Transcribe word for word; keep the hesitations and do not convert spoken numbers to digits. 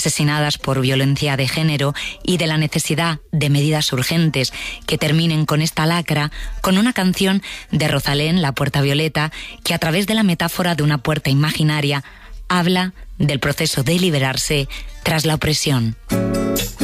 asesinadas por violencia de género y de la necesidad de medidas urgentes que terminen con esta lacra, con una canción de Rosalén, La Puerta Violeta, que a través de la metáfora de una puerta imaginaria habla del proceso de liberarse tras la opresión.